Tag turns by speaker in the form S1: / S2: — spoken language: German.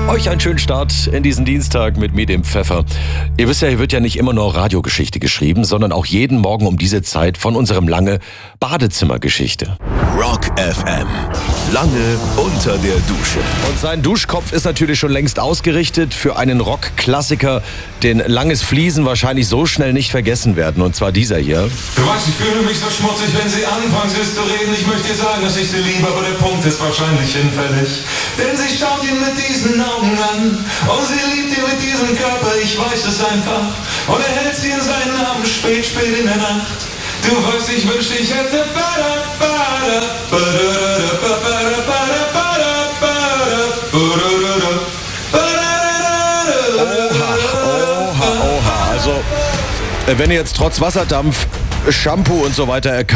S1: Euch einen schönen Start in diesen Dienstag mit mir, dem Pfeffer. Ihr wisst ja, hier wird ja nicht immer nur Radiogeschichte geschrieben, sondern auch jeden Morgen um diese Zeit von unserem Lange Badezimmergeschichte.
S2: Rock FM. Lange unter der Dusche.
S1: Und sein Duschkopf ist natürlich schon längst ausgerichtet für einen Rock-Klassiker, den Langes Fliesen wahrscheinlich so schnell nicht vergessen werden. Und zwar dieser hier.
S3: Du weißt, ich fühle mich so schmutzig, wenn sie anfangen, süß zu reden. Ich möchte dir sagen, dass ich sie liebe, aber der Punkt ist wahrscheinlich hinfällig. Denn sie schaut ihn mit diesen Augen an und sie liebt ihn mit diesem Körper, ich weiß es einfach. Und er hält sie in seinen Armen spät in der Nacht. Du weißt, ich wünschte, ich hätte
S1: Oha. Also, wenn ihr jetzt trotz Wasserdampf, Shampoo und so weiter